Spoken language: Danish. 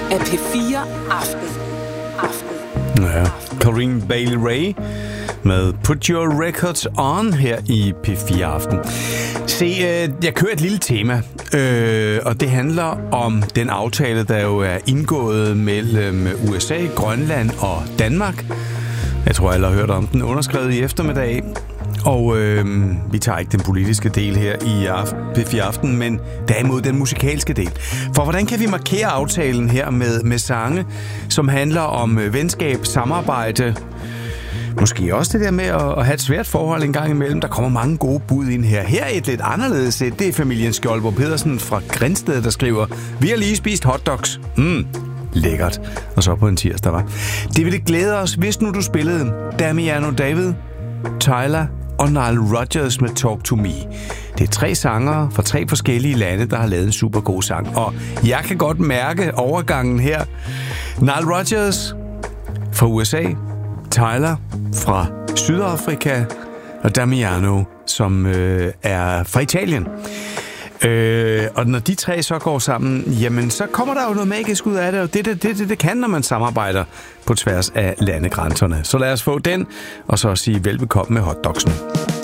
af P4 Aften. Ja, Corinne Bailey Rae med Put Your Records On her i P4 Aften. Se, jeg kører et lille tema, og det handler om den aftale, der jo er indgået mellem USA, Grønland og Danmark. Jeg tror, alle har hørt om den, underskrevet i eftermiddag. Og vi tager ikke den politiske del her i P4 Aften, men derimod den musikalske del. For hvordan kan vi markere aftalen her med sange, som handler om venskab, samarbejde, måske også det der med at have et svært forhold en gang imellem. Der kommer mange gode bud ind her. Her er et lidt anderledes sæt. Det er familien Skjoldborg Pedersen fra Grindsted, der skriver: Vi har lige spist hotdogs. Lækkert. Og så på en tirsdag, var. Det ville glæde os, hvis nu du spillede Damiano David, Tyler og Nile Rodgers med Talk to Me. Det er 3 sangere fra 3 forskellige lande, der har lavet en super god sang. Og jeg kan godt mærke overgangen her. Nile Rodgers fra USA, Tyler fra Sydafrika og Damiano, som er fra Italien. Og når de 3 så går sammen, jamen så kommer der jo noget magisk ud af det, og det kan, når man samarbejder på tværs af landegrænserne. Så lad os få den, og så sige velbekomme med hotdogsene.